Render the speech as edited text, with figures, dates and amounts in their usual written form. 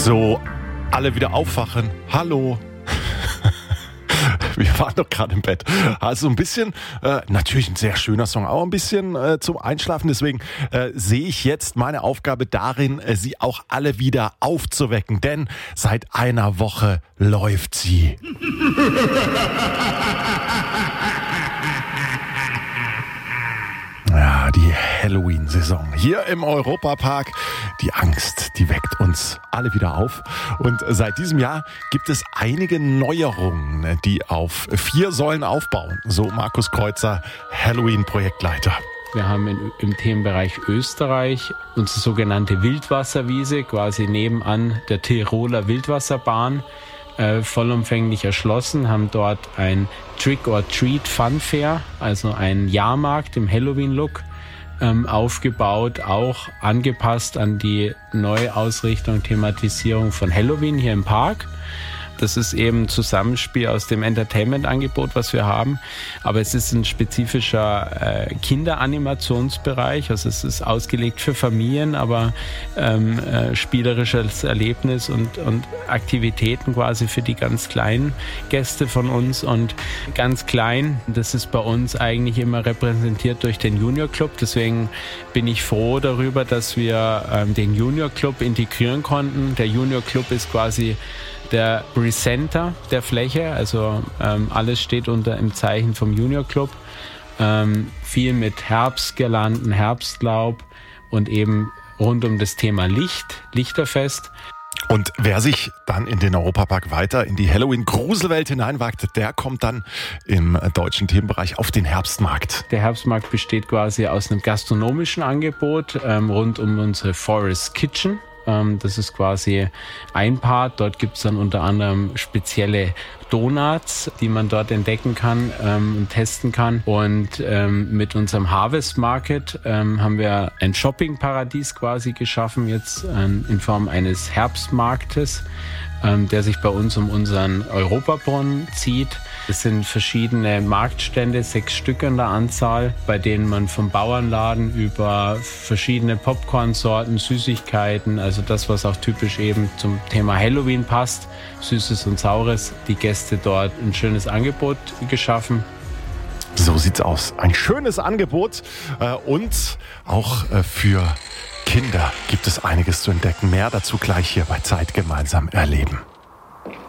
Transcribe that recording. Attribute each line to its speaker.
Speaker 1: So, alle wieder aufwachen. Hallo. Wir waren doch gerade im Bett. Also ein bisschen, natürlich ein sehr schöner Song, aber ein bisschen zum Einschlafen. Deswegen sehe ich jetzt meine Aufgabe darin, sie auch alle wieder aufzuwecken. Denn seit einer Woche läuft sie. Ja, die Halloween-Saison hier im Europapark. Die Angst, die weckt uns alle wieder auf. Und seit diesem Jahr gibt es einige Neuerungen, die auf 4 Säulen aufbauen. So Markus Kreuzer, Halloween-Projektleiter.
Speaker 2: Wir haben im Themenbereich Österreich unsere sogenannte Wildwasserwiese, quasi nebenan der Tiroler Wildwasserbahn, vollumfänglich erschlossen, haben dort ein Trick-or-Treat-Fun-Fair, also einen Jahrmarkt im Halloween-Look, aufgebaut, auch angepasst an die Neuausrichtung, Thematisierung von Halloween hier im Park. Das ist eben ein Zusammenspiel aus dem Entertainment-Angebot, was wir haben. Aber es ist ein spezifischer Kinderanimationsbereich. Also es ist ausgelegt für Familien, aber spielerisches Erlebnis und Aktivitäten quasi für die ganz kleinen Gäste von uns. Und ganz klein, das ist bei uns eigentlich immer repräsentiert durch den Junior Club. Deswegen bin ich froh darüber, dass wir den Junior Club integrieren konnten. Der Junior Club ist quasi der Presenter der Fläche, also alles steht unter im Zeichen vom Junior Club. Viel mit Herbstgirlanden, Herbstlaub und eben rund um das Thema Lichterfest.
Speaker 1: Und wer sich dann in den Europapark weiter in die Halloween-Gruselwelt hineinwagt, der kommt dann im deutschen Themenbereich auf den Herbstmarkt.
Speaker 2: Der Herbstmarkt besteht quasi aus einem gastronomischen Angebot rund um unsere Forest Kitchen. Das ist quasi ein Part. Dort gibt es dann unter anderem spezielle Donuts, die man dort entdecken kann und testen kann. Und mit unserem Harvest Market haben wir ein Shoppingparadies quasi geschaffen, jetzt in Form eines Herbstmarktes, der sich bei uns um unseren Europabrunnen zieht. Es sind verschiedene Marktstände, 6 Stück an der Anzahl, bei denen man vom Bauernladen über verschiedene Popcornsorten, Süßigkeiten, also das, was auch typisch eben zum Thema Halloween passt, Süßes und Saures, die Gäste dort ein schönes Angebot geschaffen.
Speaker 1: So sieht's aus. Ein schönes Angebot und auch für Kinder gibt es einiges zu entdecken. Mehr dazu gleich hier bei Zeit gemeinsam erleben.